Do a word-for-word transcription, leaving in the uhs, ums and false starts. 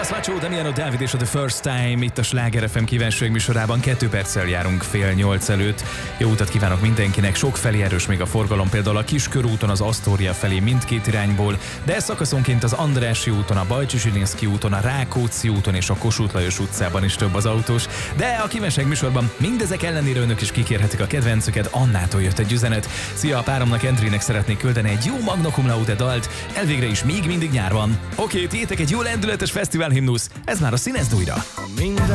Nicolas Macho, Damiano David és a The First Time itt a Sláger ef em kívánság műsorában. Kettő perccel járunk fél nyolc előtt. Jó utat kívánok mindenkinek, sok felé erős még a forgalom, például a Kiskörúton az Asztória felé mindkét irányból, de szakaszonként az Andrássy úton, a Bajcsi Zsilinszky úton, a Rákóczi úton és a Kossuth Lajos utcában is több az autós. De a kívánság műsorban mindezek ellenére önök is kikérhetik a kedvencüket. Annától jött egy üzenet. Szia, a páromnak, Endrének szeretnék küldeni egy jó Magna Cum Laude dalt. Elvégre is még mindig nyár van. Oké, tiétek egy jó lendületes fesztivál himnusz. Ez már a Színezd újra.